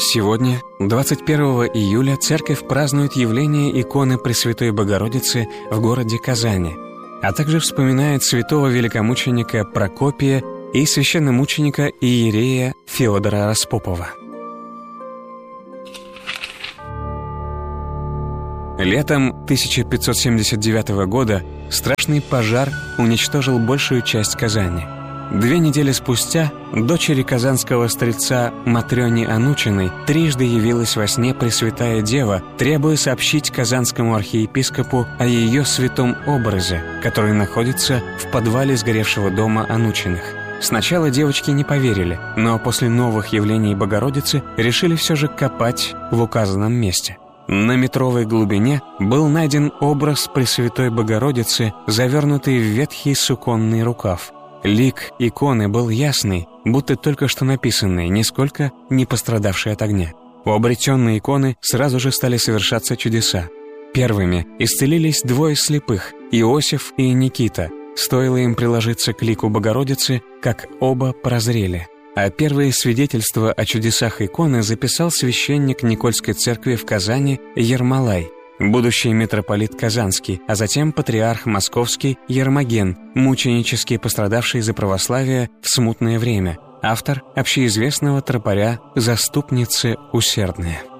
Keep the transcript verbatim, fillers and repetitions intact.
Сегодня, двадцать первого июля, церковь празднует явление иконы Пресвятой Богородицы в городе Казани, а также вспоминает святого великомученика Прокопия и священномученика иерея Феодора Распопова. Летом тысяча пятьсот семьдесят девятого года страшный пожар уничтожил большую часть Казани. Две недели спустя дочери казанского стрельца Матрёне Анучиной трижды явилась во сне Пресвятая Дева, требуя сообщить казанскому архиепископу о ее святом образе, который находится в подвале сгоревшего дома Анучиных. Сначала девочки не поверили, но после новых явлений Богородицы решили все же копать в указанном месте. На метровой глубине был найден образ Пресвятой Богородицы, завернутый в ветхий суконный рукав. Лик иконы был ясный, будто только что написанный, нисколько не пострадавший от огня. У обретенной иконы сразу же стали совершаться чудеса. Первыми исцелились двое слепых – Иосиф и Никита. Стоило им приложиться к лику Богородицы, как оба прозрели. А первые свидетельства о чудесах иконы записал священник Никольской церкви в Казани Ермолай, будущий митрополит Казанский, а затем патриарх Московский Ермоген, мученически пострадавший за православие в смутное время, автор общеизвестного тропаря «Заступницы усердные».